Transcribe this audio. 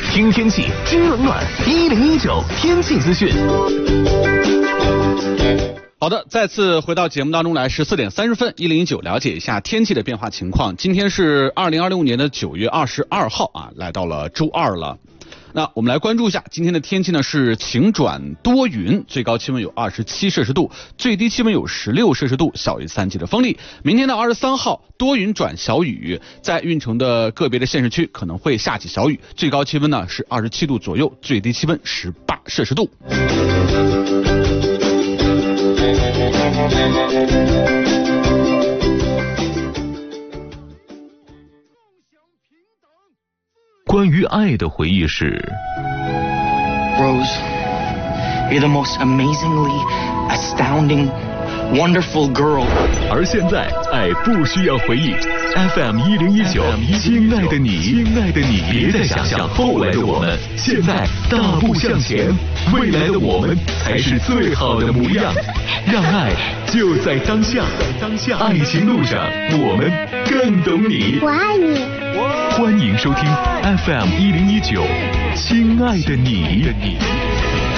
听天气，知冷暖。1019天气资讯。 好的，再次回到节目当中来，14点30分，1019了解一下天气的变化情况。今天是2026年的9月22号啊，来到了周二了。那我们来关注一下今天的天气呢，是晴转多云，最高气温有27摄氏度，最低气温有16摄氏度，小于3级的风力。明天的23号多云转小雨，在运城的个别的县市区可能会下起小雨，最高气温呢是27度左右，最低气温18摄氏度。 关于爱的回忆是 Rose, you're the most amazingly astounding, wonderful girl. 而现在，爱不需要回忆。FM 1019，亲爱的你，亲爱的你，别再想象后来的我们，现在大步向前，未来的我们才是最好的模样。让爱就在当下，爱情路上，我们更懂你。 我爱你。 欢迎收听 FM 1019，亲爱的你。